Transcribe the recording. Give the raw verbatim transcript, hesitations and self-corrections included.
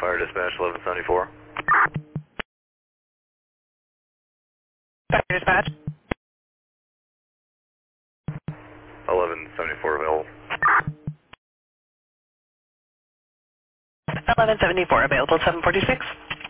Fire Dispatch eleven seventy-four. Fire Dispatch. eleven seventy-four available. eleven seventy-four available, seven forty-six.